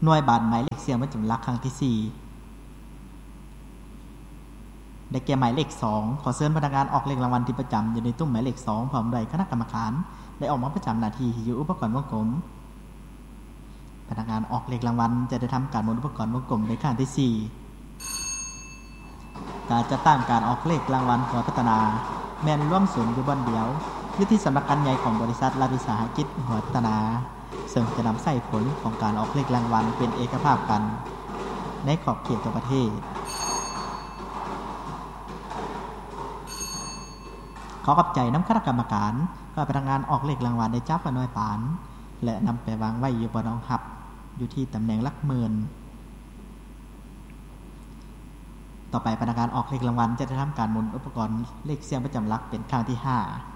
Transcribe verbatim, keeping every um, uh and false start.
หน่วยบาทหมายเลขเสียงประจำหลักครั้งที่สี่ได้แก่หมายเลขสองขอเชิญพนักงานออกเลขรางวัลที่ประจำอยู่ในตุ้มหมายเลขสองพร้อมด้วยคณะกรรมการได้ออกมาประจำหน้าที่อยู่อุปกรณ์วงกลมพนักงานออกเลขรางวัลจะได้ทำการหมุนอุปกรณ์วงกลมในครั้งที่สี่การจัดตั้งการออกเลขรางวัลขอพัฒนาแม่นร่วมศูนย์อยู่บนเดียวอยู่ที่สำนักงานใหญ่ของบริษัทรัฐวิสาหกิจหัวพัฒนาซึ่งจะนำใส่ผลของการออกเลขรางวัลเป็นเอกภาพกันในขอบเขตประเทศขอขอบใจน้ำคณะกรรมการก็พนักงานออกเลขรางวัลได้จับมาหน่วยปานและนำไปวางไว้อยู่บนห้องหับอยู่ที่ตำแหน่งหลักหมื่นต่อไปพนักงานออกเลขรางวัลจะได้ทำการหมุนอุปกรณ์เลขเสียงประจำหลักเป็นครั้งที่ห้า